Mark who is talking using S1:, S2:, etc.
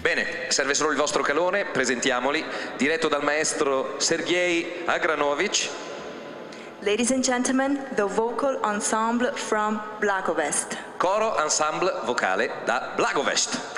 S1: Bene, serve solo il vostro calone, presentiamoli, diretto dal maestro Sergei Agranovich.
S2: Ladies and gentlemen, the vocal ensemble from Blagovest.
S1: Coro ensemble vocale da Blagovest.